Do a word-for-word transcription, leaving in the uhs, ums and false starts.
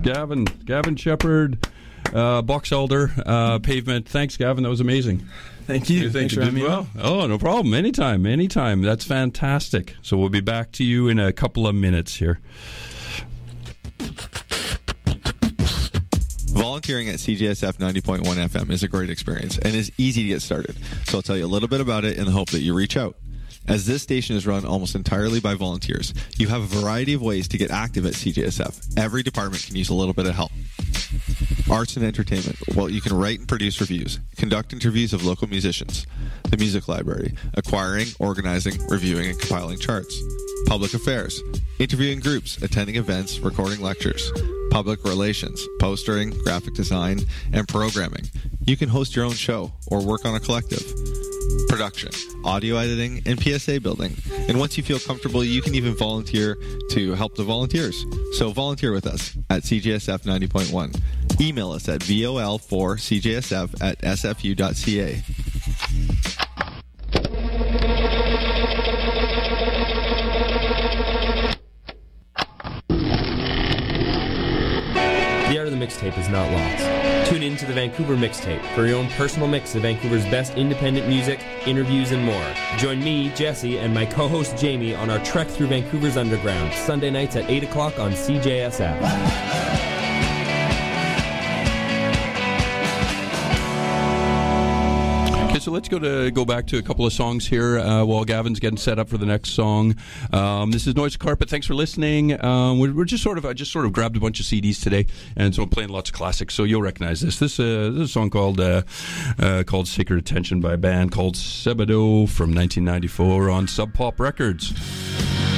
Gavin. Gavin Shepherd, uh, Box Elder, uh, Pavement. Thanks, Gavin. That was amazing. Thank you. You think Thanks you for did having me well? Oh, no problem. Anytime, anytime. That's fantastic. So we'll be back to you in a couple of minutes here. Volunteering at C J S F ninety point one F M is a great experience and is easy to get started. So I'll tell you a little bit about it in the hope that you reach out. As this station is run almost entirely by volunteers, you have a variety of ways to get active at C J S F. Every department can use a little bit of help. Arts and entertainment. Well, you can write and produce reviews, conduct interviews of local musicians, the music library, acquiring, organizing, reviewing, and compiling charts. Public affairs. Interviewing groups, attending events, recording lectures. Public relations, postering, graphic design, and programming. You can host your own show or work on a collective. Production, audio editing, and P S A building. And once you feel comfortable, you can even volunteer to help the volunteers. So volunteer with us at C J S F ninety point one. Email us at vol four c j s f at s f u dot c a. The art of the mixtape is not lost. Tune in to the Vancouver Mixtape for your own personal mix of Vancouver's best independent music, interviews, and more. Join me, Jesse, and my co-host Jamie on our trek through Vancouver's underground, Sunday nights at eight o'clock on C J S F. So let's go to go back to a couple of songs here uh, while Gavin's getting set up for the next song. Um, this is Noise Carpet. Thanks for listening. Um, we're, we're just sort of I just sort of grabbed a bunch of C Ds today, and so I'm playing lots of classics. So you'll recognize this. This, uh, this is a song called uh, uh, called Sacred Attention by a band called Sebado from nineteen ninety-four on Sub Pop Records.